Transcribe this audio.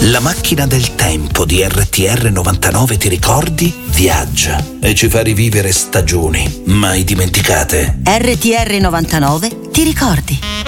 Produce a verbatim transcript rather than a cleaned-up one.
La macchina del tempo di R T R novantanove, ti ricordi? Viaggia e ci fa rivivere stagioni mai dimenticate. R T R novantanove, ti ricordi?